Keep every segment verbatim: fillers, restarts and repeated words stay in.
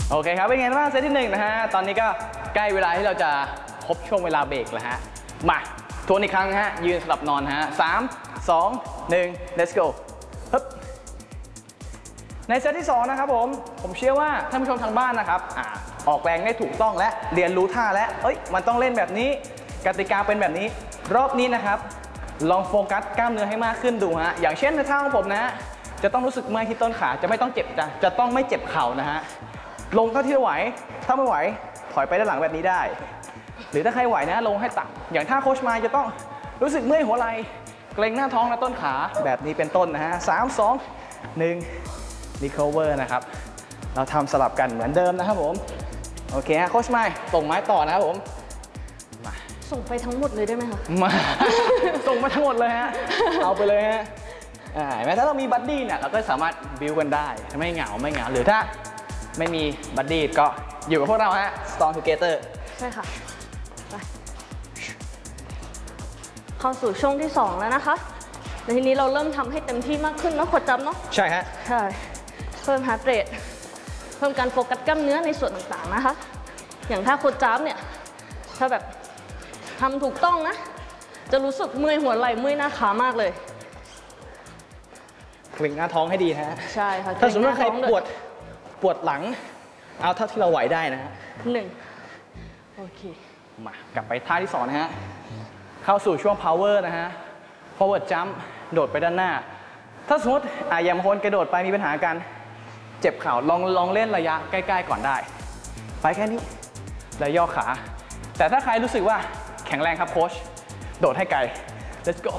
โอเคครับเป็นไงบ้างเซตที่หนึ่งนะฮะตอนนี้ก็ใกล้เวลาที่เราจะครบช่วงเวลาเบรกแล้วฮะมาทวนอีกครั้งฮะยืนสลับนอนฮะสามสองหนึ่ง let's go ฮึบในเซตที่สองนะครับผมผมเชื่อว่าท่านผู้ชมทางบ้านนะครับอ่าออกแรงได้ถูกต้องและเรียนรู้ท่าและเอ้ยมันต้องเล่นแบบนี้กติกาเป็นแบบนี้รอบนี้นะครับลองโฟกัสกล้ามเนื้อให้มากขึ้นดูฮะอย่างเช่นในท่าของผมนะจะต้องรู้สึกเมื่อยที่ต้นขาจะไม่ต้องเจ็บจะจะต้องไม่เจ็บเข่านะฮะลงเท่าที่ไหวถ้าไม่ไหวถอยไปด้านหลังแบบนี้ได้หรือถ้าใครไหวนะลงให้ต่ำอย่างท่าโค้ชมายจะต้องรู้สึกเมื่อยหัวไหล่เกร็งหน้าท้องและต้นขาแบบนี้เป็นต้นนะฮะสามสองหนึ่งรีคอเวอร์นะครับเราทำสลับกันเหมือนเดิมนะครับผมโอเคฮะโค้ชมายส่งไม้ต่อนะครับผมมาส่งไปทั้งหมดเลยได้ไหมคะมาส่งมาทั้งหมดเลยฮะเอาไปเลยฮะอ่าแม้ถ้าเรามีบัดดี้เนี่ยเราก็สามารถบิวกันได้ไม่เหงาไม่เหงาหรือถ้าไม่มีบัดดี้ก็อยู่กับพวกเราฮะ Strong Together ใช่ค่ะไปเข้าสู่ช่วงที่สองแล้วนะคะในทีนี้เราเริ่มทำให้เต็มที่มากขึ้นเนาะขดจำเนาะใช่ฮะใช่เพิ่มฮาร์ทเรทเพิ่มการโฟกัสกล้ามเนื้อในส่วนต่างๆนะคะอย่างถ้าขดจำเนี่ยถ้าแบบทำถูกต้องนะจะรู้สึกเมื่อยหัวไหล่เมื่อยหน้าขามากเลยเกร็งหน้าท้องให้ดีฮะใช่ค่ะถ้าสมมติว่าใครปวดปวดหลังเอาเท่าที่เราไหวได้นะฮะหนึ่งโอเคมากลับไปท่าที่สองนะฮะเข้าสู่ช่วง power นะฮะ forward jump โดดไปด้านหน้าถ้าสมมติอ่ะอย่างบางคนกระโดดไปมีปัญหากันเจ็บเข่าลองลองเล่นระยะใกล้ๆก่อนได้ไปแค่นี้แล้วย่อขาแต่ถ้าใครรู้สึกว่าแข็งแรงครับโค้ชโดดให้ไกล let's go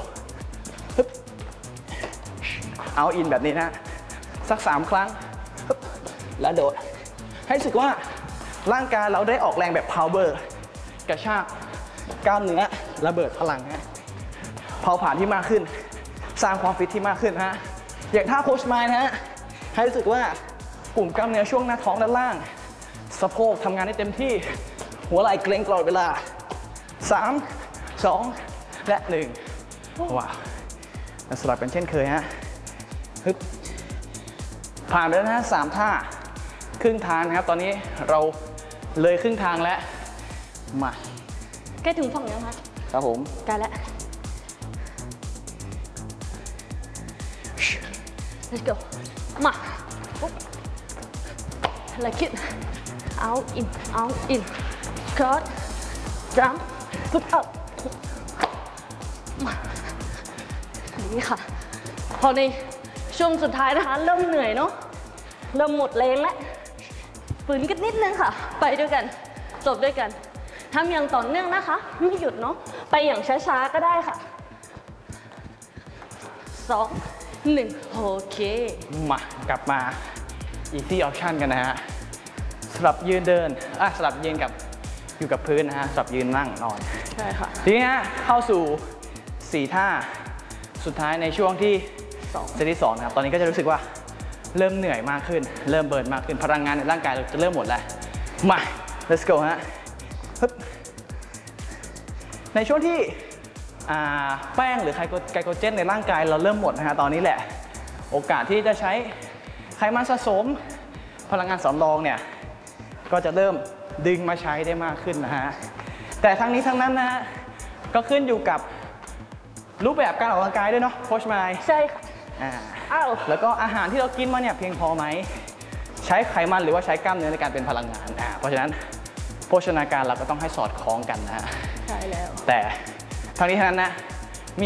เอาอินแบบนี้นะสักสามครั้งแล้วโดดให้รู้สึกว่าร่างกายเราได้ออกแรงแบบ power กระชากกล้ามเนื้อระเบิดพลังฮะเผาผลาญที่มากขึ้นสร้างความฟิตที่มากขึ้นฮะอย่างท่าโค้ชมายนะฮะให้รู้สึกว่ากลุ่มกล้ามเนื้อช่วงหน้าท้องด้านล่างสะโพกทำงานได้เต็มที่หัวไหล่เกร็งตลอดเวลาสาม สองและหนึ่งว้าวสลับกันเช่นเคยฮะฮึบผ่านไปแล้วนะสามท่าครึ่งทางนะครับตอนนี้เราเลยครึ่งทางแล้วมาใกล้ถึงฝั่งยังคะครับผมใกล้แล้ว let's go มาอะไรคิด out in out in cut jump put up มานี่ค่ะพอในช่วงสุดท้ายนะคะเริ่มเหนื่อยเนาะเริ่มหมดแรงแล้วฝืนกันนิดนึงค่ะไปด้วยกันจบด้วยกันทำอย่างต่อเนื่องนะคะไม่หยุดเนาะไปอย่างช้าๆก็ได้ค่ะสองหนึ่งโอเคมากลับมา easy option กันนะฮะสลับยืนเดินอ่ะสลับยืนกับอยู่กับพื้นนะฮะสลับยืนนั่งนอนใช่ค่ะทีนี้ฮะเข้าสู่สี่ท่าสุดท้ายในช่วงที่เซตที่สองนะครับตอนนี้ก็จะรู้สึกว่าเริ่มเหนื่อยมากขึ้นเริ่มเบิร์นมากขึ้นพลังงานในร่างกายเราจะเริ่มหมดแล้วมา let's go ฮะในช่วงที่แป้งหรือไกลโคเจนในร่างกายเราเริ่มหมดนะฮะตอนนี้แหละโอกาสที่จะใช้ไขมันสะสมพลังงานสำรองเนี่ยก็จะเริ่มดึงมาใช้ได้มากขึ้นนะฮะแต่ทั้งนี้ทั้งนั้นนะฮะก็ขึ้นอยู่กับรูปแบบการออกกำลังกายด้วยเนาะโค้ชมายใช่ค่ะอ้าวแล้วก็อาหารที่เรากินมาเนี่ยเพียงพอไหมใช้ไขมันหรือว่าใช้กล้ามเนื้อในการเป็นพลังงานอ่าเพราะฉะนั้นโภชนาการเราก็ต้องให้สอดคล้องกันนะฮะใช่แล้วแต่ทั้งนี้ทั้งนั้นนะ